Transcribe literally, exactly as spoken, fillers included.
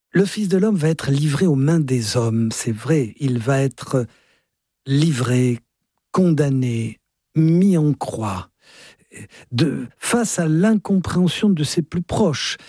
Le Fils de l'homme va être livré aux mains des hommes, c'est vrai, il va être livré, condamné, mis en croix, de, face à l'incompréhension de ses plus proches.